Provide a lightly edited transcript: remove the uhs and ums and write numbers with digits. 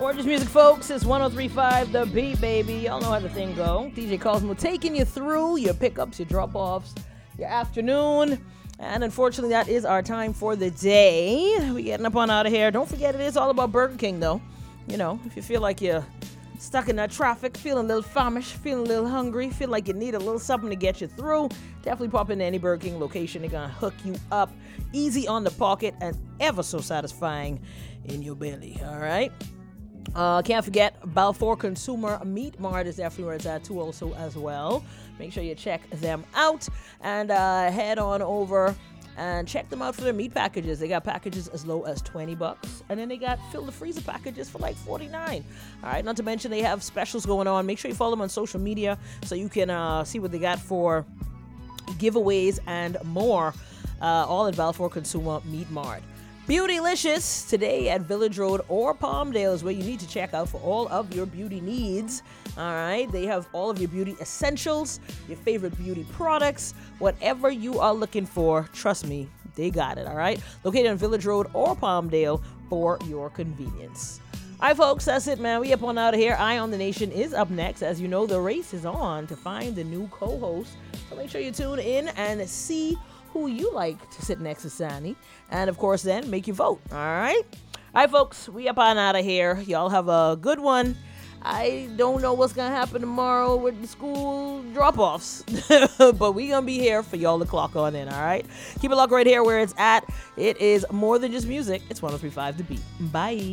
More just music, folks. It's 103.5 The Beat, baby. Y'all know how the thing go. DJ Cosmo taking you through your pickups, your drop-offs, your afternoon. And unfortunately, that is our time for the day. We getting up on out of here. Don't forget, it is all about Burger King, though. You know, if you feel like you're stuck in that traffic, feeling a little famished, feeling a little hungry, feel like you need a little something to get you through, definitely pop into any Burger King location. They're going to hook you up easy on the pocket and ever so satisfying in your belly, all right? Can't forget, Balfour Consumer Meat Mart is definitely where it's at too also as well. Make sure you check them out and head on over and check them out for their meat packages. They got packages as low as $20, and then they got fill the freezer packages for like $49. All right, not to mention they have specials going on. Make sure you follow them on social media so you can see what they got for giveaways and more, all at Balfour Consumer Meat Mart. Beautylicious today at Village Road or Palmdale is where you need to check out for all of your beauty needs. All right, they have all of your beauty essentials, your favorite beauty products, whatever you are looking for. Trust me, they got it. All right, located on Village Road or Palmdale for your convenience. All right, folks, that's it, man. We up on out of here. Eye on the Nation is up next. As you know, the race is on to find the new co-host. So make sure you tune in and see who you like to sit next to Sani. And, of course, then make your vote. All right? All right, folks, we up on out of here. Y'all have a good one. I don't know what's going to happen tomorrow with the school drop-offs. But we going to be here for y'all to clock on in, all right? Keep it locked right here where it's at. It is more than just music. It's 103.5 The Beat. Bye.